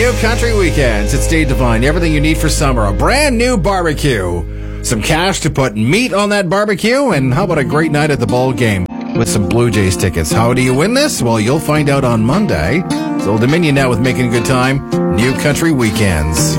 New Country Weekends. It's Dave Devine. Everything you need for summer. A brand new barbecue. Some cash to put meat on that barbecue. And how about a great night at the ball game with some Blue Jays tickets? How do you win this? Well, you'll find out on Monday. So Dominion now with Making a Good Time. New Country Weekends.